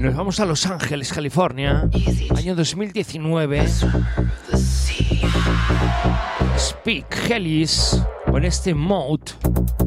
nos vamos a Los Ángeles, California, año 2019. Speak Hellis con este Mode.